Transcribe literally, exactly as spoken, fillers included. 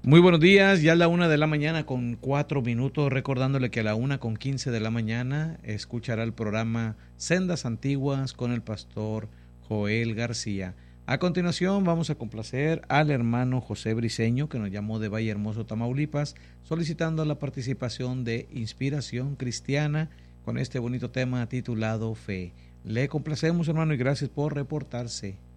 Muy buenos días, ya a la una de la mañana con cuatro minutos, recordándole que a la una con quince de la mañana escuchará el programa Sendas Antiguas con el pastor Joel García. A continuación vamos a complacer al hermano José Briceño, que nos llamó de Valle Hermoso, Tamaulipas, solicitando la participación de Inspiración Cristiana con este bonito tema titulado Fe. Le complacemos, hermano, y gracias por reportarse.